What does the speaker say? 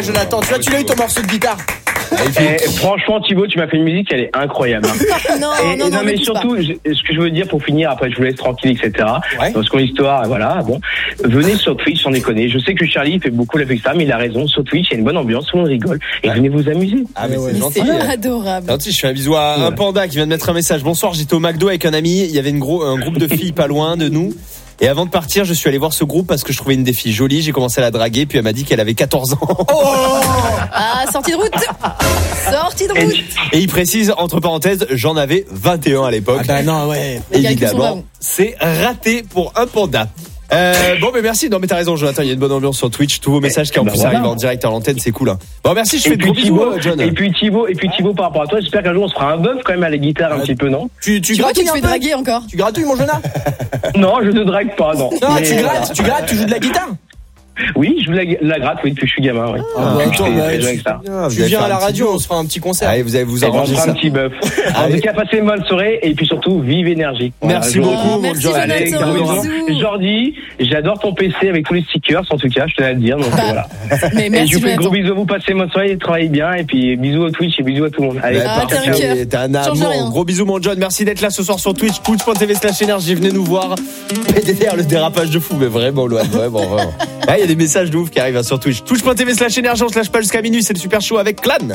Jonathan, tu l'as eu ton morceau de guitare. Franchement, Thibaut, tu m'as fait une musique, elle est incroyable. Non, mais surtout, ce que je veux dire pour finir, après je vous laisse tranquille, etc. Ouais. Parce qu'on l'histoire, voilà, bon. Venez sur Twitch, sans déconner. Je sais que Charlie fait beaucoup avec ça, mais il a raison. Sur Twitch, il y a une bonne ambiance, tout le monde rigole. Et venez vous amuser. Ah, mais c'est gentil. C'est adorable. Gentil, je fais un bisou à un panda qui vient de mettre un message. Bonsoir, j'étais au McDo avec un ami. Il y avait un groupe de filles pas loin de nous. Et avant de partir, je suis allé voir ce groupe parce que je trouvais une des filles jolie. J'ai commencé à la draguer, puis elle m'a dit qu'elle avait 14 ans. Ah, sortie de route. Sortie de route. Et il précise, entre parenthèses, j'en avais 21 à l'époque. Ah bah non, ouais. Les calculs sont Évidemment, bons. c'est raté pour un panda. Bon, mais merci. Non, mais t'as raison, Jonathan. Il y a une bonne ambiance sur Twitch. Tous vos messages qui en plus arrivent en direct à l'antenne, c'est cool. Hein. Bon, merci. Je fais de gros bisous, John. Et puis Thibaut, par rapport à toi, j'espère qu'un jour on se fera un bœuf quand même à la guitare un petit peu, non? Tu Tu vois, tu gratouilles te un fais peu. draguer encore. Tu gratouilles, mon Jonathan. Non, je ne drague pas, non. Non, Mais, tu grattes, tu joues de la guitare. Oui, je joue la gratte, oui, depuis que je suis gamin, oui. Tu viens à la radio, on se fera un petit concert. Allez, vous allez vous Et on arranger fera ça. un petit bœuf. En tout cas, passez une bonne soirée et puis surtout, vive énergie. Merci Voilà, beaucoup, mon merci, John. Allez, Jonathan. gros bisous. Jordi, j'adore ton PC avec tous les stickers, en tout cas, je tenais à le dire, donc voilà. Mais Et merci, je vous fais de gros Jonathan. bisous, vous passez une bonne soirée, travaillez bien, et puis bisous au Twitch et bisous à tout le monde. Allez, Ouais, Ah, t'es un parfait. cœur. T'es un Change amour. rien. Gros bisous, mon John. Merci d'être là ce soir sur Twitch. Twitch.tv/énergie. Venez nous voir. PDR, le dérapage de fou, mais vraiment, loin. Vraiment. Ah, il y a des messages de ouf qui arrivent sur Twitch. Twitch.tv/énergie. On se lâche pas jusqu'à minuit. C'est le super show avec Clan.